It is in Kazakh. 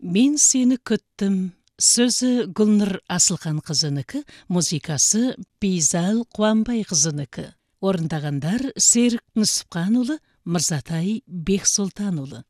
Мен сені күттім. Сөзі Гүлнұр Асылханқызынікі, музыкасы Бейзал Қуанбайқызынікі. Орындағандар Серік Нүсіпханұлы, Мырзатай Бексұлтанұлы.